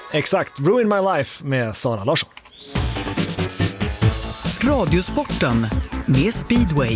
Exakt, Ruin My Life med Sara Larsson. Radiosporten med Speedway.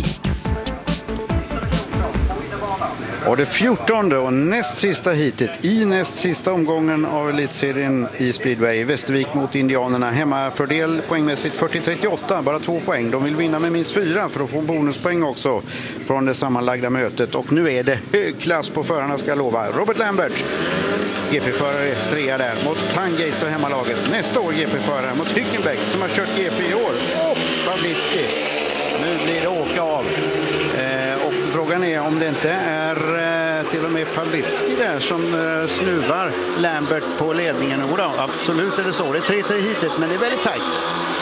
Och det 14:e och näst sista hitet i näst sista omgången av elitserien i Speedway. Västervik mot Indianerna. Hemmafördel poängmässigt 40-38, bara 2 poäng. De vill vinna med minst 4 för att få bonuspoäng också från det sammanlagda mötet. Och nu är det hög klass på förarna, ska jag lova. Robert Lambert, GP-förare 3 där, mot Tangate för hemmalaget. Nästa år GP-förare mot Hückenbeck som har kört GP i år. Och Pawlicki. Nu blir det åka av. Och frågan är om det inte är till och med Pawlicki där som snuvar Lambert på ledningen. Och då, absolut är det så. Det är 3-3 hitet, men det är väldigt tajt.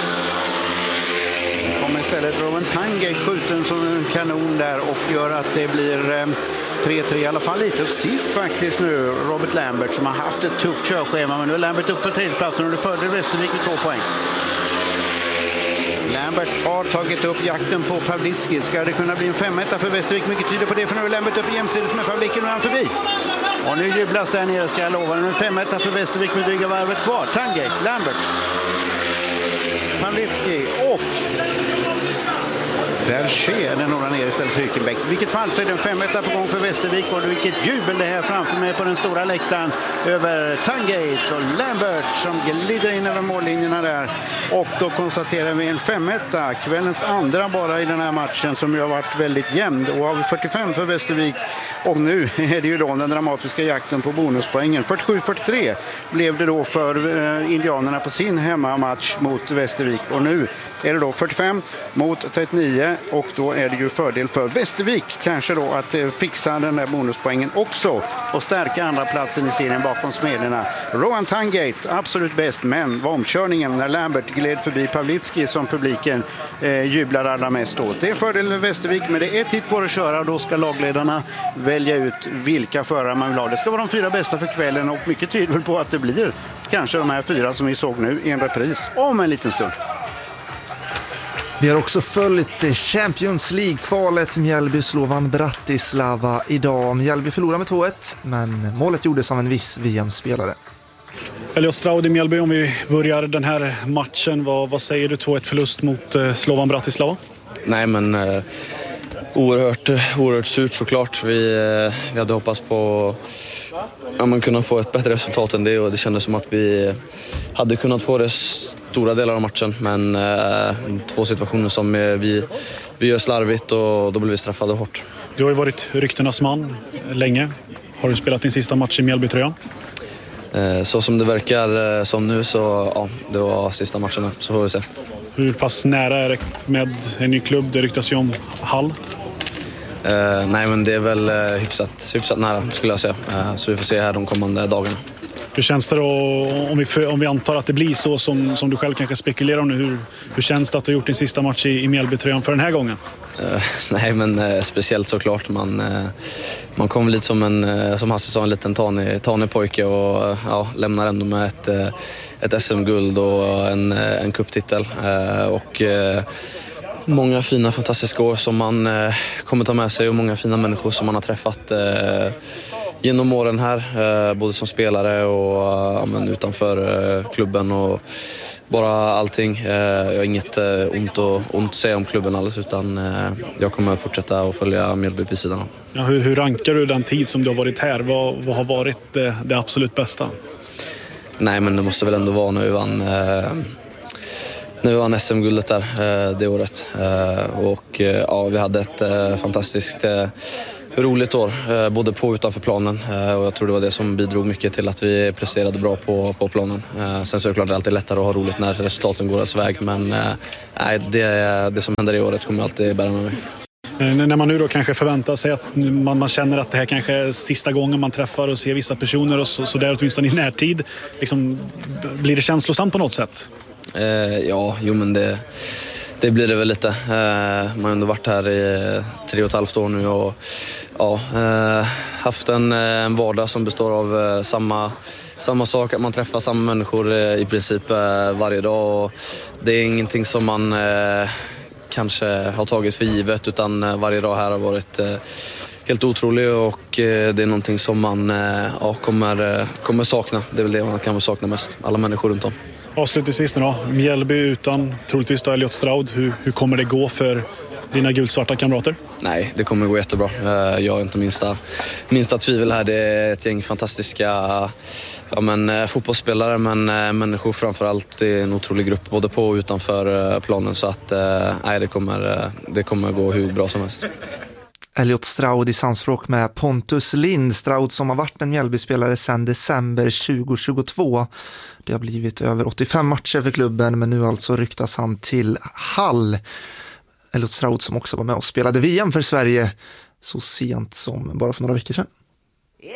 Kommer istället Rowan Tangate skjuten som en kanon där och gör att det blir 3-3 i alla fall lite. Och sist faktiskt nu Robert Lambert som har haft ett tufft körschema, men nu är Lambert upp på tredjeplatsen och det fördel Västervik med 2 poäng. Lambert har tagit upp jakten på Pawlicki. Ska det kunna bli en 5-1 för Västervik? Mycket tyder på det, för nu är Lambert upp i jämsides med Pawlicki och han förbi. Och nu jublas där nere, ska jag lova. Nu är 5-1 för Västervik med dryga varvet kvar. Tangate, Lambert, Pawlicki och Berger den några ner istället för Hückenbeck. I vilket fall så är det en 5-1 på gång för Västervik, och vilket jubel det här framför mig på den stora läktaren över Tangate och Lambert som glider in över mållinjerna där. Och då konstaterar vi en 5-1, kvällens andra bara i den här matchen som ju har varit väldigt jämn. Och har vi 45 för Västervik, och nu är det ju då den dramatiska jakten på bonuspoängen. 47-43 blev det då för indianerna på sin hemmamatch mot Västervik, och nu är det då 45 mot 39, och då är det ju fördel för Västervik kanske då att fixa den där bonuspoängen också och stärka andra platsen i serien bakom Smederna. Rowan Tangate absolut bäst, men var omkörningen när Lambert gled förbi Pawlicki som publiken jublar allra mest åt. Det är fördel för Västervik, men det är ett hit kvar att köra, och då ska lagledarna välja ut vilka förare man vill ha. Det ska vara de 4 bästa för kvällen, och mycket tyder på att det blir kanske de här 4 som vi såg nu i en repris om en liten stund. Vi har också följt Champions League-kvalet Mjällby-Slovan Bratislava idag. Mjällby förlorar med 2-1, men målet gjordes av en viss VM-spelare. Elios Straud i Mjällby, om vi börjar den här matchen, vad säger du? 2-1 förlust mot Slovan Bratislava? Nej, men oerhört surt såklart. Vi hade hoppats på att man kunde få ett bättre resultat än det, och det kändes som att vi hade kunnat få det stora delar av matchen, men 2 situationer som vi gör slarvigt, och då blir vi straffade hårt. Du har ju varit ryktenas man länge. Har du spelat din sista match i Mjällby-tröjan? Så som det verkar som nu, så ja, det var sista matchen, så får vi se. Hur pass nära är det med en ny klubb? Det ryktas ju om Hall. Nej, men det är väl hyfsat nära skulle jag säga. Så vi får se här de kommande dagarna. Hur känns det då, om vi antar att det blir så som du själv kanske spekulerar om nu, hur känns det att du har gjort din sista match i Mjällby-tröjan för den här gången? Nej, men speciellt såklart. Man kommer lite som Hasse sa, en liten tanig pojke, och ja, lämnar ändå med ett SM-guld och en cuptitel. Och många fina, fantastiska år som man kommer ta med sig, och många fina människor som man har träffat genom åren här, både som spelare och utanför klubben, och bara allting. Jag har inget ont att säga om klubben alls, utan jag kommer fortsätta att följa Mjällby vid sidan av. Ja, hur rankar du den tid som du har varit här? Vad har varit det absolut bästa? Nej, men det måste väl ändå vara när vi vann SM-guldet där det året. Och ja, vi hade ett fantastiskt roligt år, både på och utanför planen. Och jag tror det var det som bidrog mycket till att vi presterade bra på planen. Sen så är det klart det är alltid lättare att ha roligt när resultaten går dess väg. Men det som händer i året kommer alltid bära med mig. När man nu då kanske förväntar sig att man känner att det här kanske är sista gången man träffar och ser vissa personer, och så där åtminstone i närtid, liksom, blir det känslosamt på något sätt? Men det blir det väl lite. Man har ändå varit här i 3,5 år nu, och haft en vardag som består av samma sak, att man träffar samma människor i princip varje dag, och det är ingenting som man kanske har tagit för givet, utan varje dag här har varit helt otrolig och det är någonting som man kommer sakna. Det är väl det man kan sakna mest, alla människor runt om. Avslutningsvis då, Mjällby utan troligtvis då Elliot Stroud. Hur kommer det gå för dina gulsvarta kamrater? Nej, det kommer gå jättebra. Jag har inte minsta tvivel här. Det är ett gäng fantastiska fotbollsspelare, men människor framförallt. Det är en otrolig grupp både på och utanför planen, så att det kommer gå hur bra som helst. Elliot Stroud i samspråk med Pontus Lind. Stroud som har varit en Mjällby-spelare sedan december 2022. Det har blivit över 85 matcher för klubben, men nu alltså ryktas han till Hall. Elliot Stroud som också var med och spelade VM för Sverige så sent som bara för några veckor sedan.